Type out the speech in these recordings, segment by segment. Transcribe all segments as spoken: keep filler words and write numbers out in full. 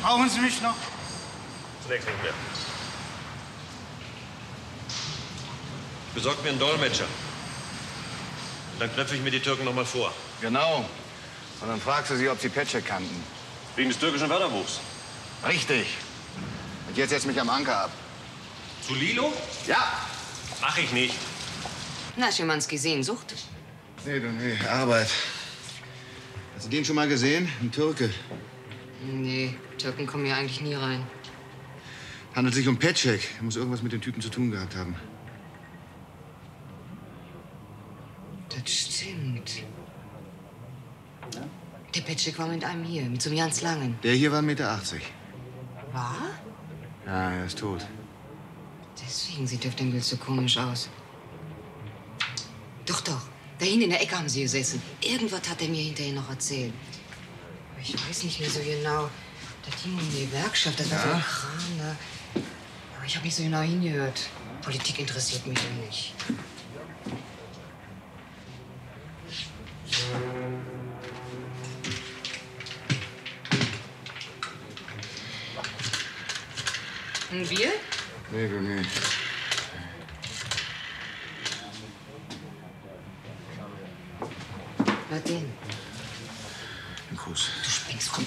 Brauchen Sie mich noch? Zunächst nicht mehr. Besorgt mir einen Dolmetscher. Und dann knöpfe ich mir die Türken noch mal vor. Genau. Und dann fragst du sie, ob sie Petschek kannten. Wegen des türkischen Wörterbuchs. Richtig. Und jetzt setz mich am Anker ab. Zu Lilo? Ja. Mach ich nicht. Na, Schimanski, Sehnsucht? Nee, du, nee, Arbeit. Hast du den schon mal gesehen? Ein Türke. Nee, Türken kommen hier eigentlich nie rein. Handelt sich um Petschek. Er muss irgendwas mit den Typen zu tun gehabt haben. Das stimmt. Der Petschek war mit einem hier, mit so einem ganz langen. Der hier war ein Meter achtzig. War? Ja, er ist tot. Deswegen sieht auf dem Bild so komisch aus. Doch, doch. Da hinten in der Ecke haben sie gesessen. Irgendwas hat er mir hinterher noch erzählt. Aber ich weiß nicht mehr so genau. Das ging um die Gewerkschaft, das war Ja? so ein Kram, ne? Aber ich habe nicht so genau hingehört. Politik interessiert mich ja nicht. Ein Bier? Nee, du, nee. Was denn? Ein Kuss. Du spinnst, komm.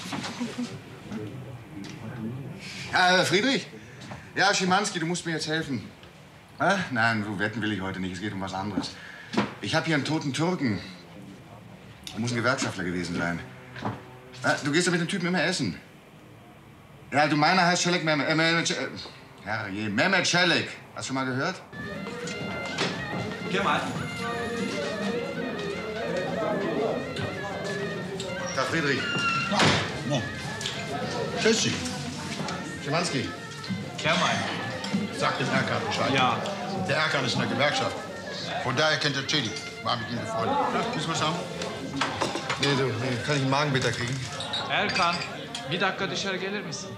Ja, äh, Friedrich? Ja, Schimanski, du musst mir jetzt helfen. Hä? Nein, so wetten will ich heute nicht. Es geht um was anderes. Ich habe hier einen toten Türken. Er muss ein Gewerkschaftler gewesen sein. Ja, du gehst ja mit dem Typen immer essen. Ja, du, meiner heißt Celik Mehmet. Äh, Mehmet äh, Herrje, Mehmet Celik. Hast du schon mal gehört? Geh mal. Da, Friedrich. No. Tschüssi. Schimanski. Kemal. Sag dem Erkan Bescheid. Ja. Der Erkan ist in der Gewerkschaft. Von daher kennt er Celik. War mit ihm befreundet. Ja, müssen wir schauen. Nee, du, nee. Kann ich einen Magenbitter kriegen? Erkan, bir dakika dışarı gelir misin?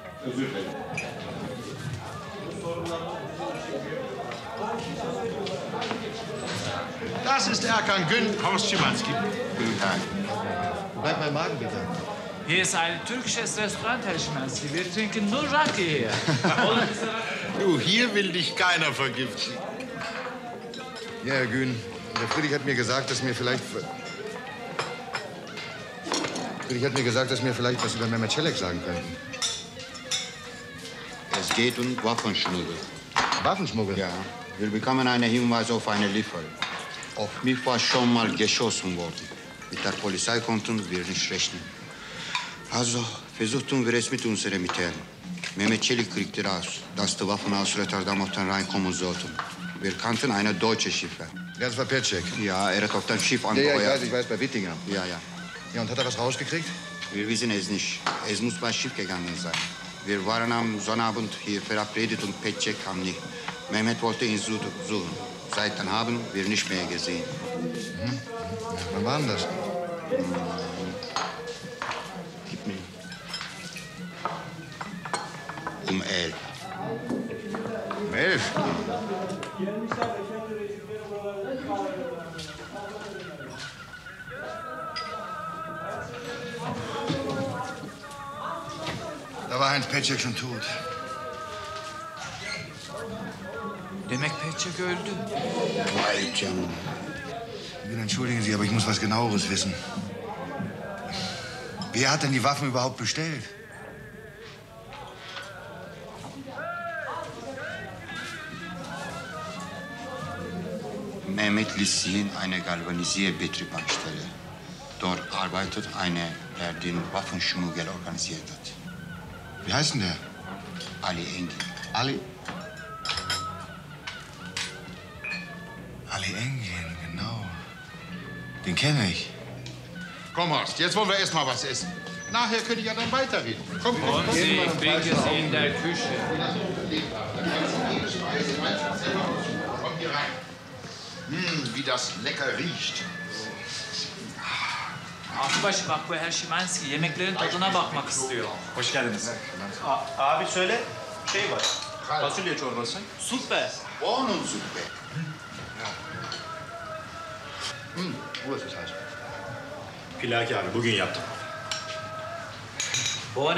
Das ist Erkan Gün aus Schimanski. Guten Tag. Bleib mein Magenbitter. Hier ist ein türkisches Restaurant, Herr Schimanski. Wir trinken nur Raki hier. Du, hier will dich keiner vergiften. Ja, Herr Gün. Der Friedrich hat mir gesagt, dass mir vielleicht... Friedrich hat mir gesagt, dass mir vielleicht was über Mehmet Celik sagen könnten. Es geht um Waffenschmuggel. Waffenschmuggel? Ja. Wir bekommen einen Hinweis auf eine Lieferung. Auf mich war schon mal geschossen worden. Mit der Polizei konnten wir nicht rechnen. Also versuchten wir es mit unseren Militären. Mehmet Celik kriegte raus, dass die Waffen aus Rotterdam auf den Rhein kommen sollten. Wir kannten eine deutsche Schiffe. Ja, das war Petschek. Ja, er hat auf dem Schiff Ja, angeheuert. ja, ich weiß, ich weiß, bei Wittinger. Ja, ja. Ja, und hat er was rausgekriegt? Wir wissen es nicht. Es muss bei Schiff gegangen sein. Wir waren am Sonnabend hier verabredet und Petschek kam nicht. Mehmet wollte ihn suchen. Seit dann haben wir nicht mehr gesehen. Mhm. Ja, wann war denn das? Gib mir. Um elf. Um elf? Da war Heinz Petschek schon tot. Demek Petschek öldü. Vay canına. Bitte entschuldigen Sie, aber ich muss was Genaueres wissen. Wer hat denn die Waffen überhaupt bestellt? Mehmet Lissin eine Galvanisierbetrieb anstelle. Dort arbeitet einer, der den Waffenschmuggel organisiert hat. Wie heißt denn der? Ali Engin. Ali? Ali Engin, genau. Den kenne ich. Komm, Horst, jetzt wollen wir erst mal was essen. Nachher könnt ihr ja dann weiterreden. Komm, komm, komm. Und Sie, ich bringe Sie in der Küche. Komm hier rein. Hm, wie das lecker riecht. Akbaşı bak bu Herr Schimanski yemeklerin tadına bakmak istiyor. Hoş geldiniz. A abi söyle, şey var. Fasulye çorbası. Süper. Onun Suppe. Hm, wo ist das heiß? Pilaki abi bugün yaptım.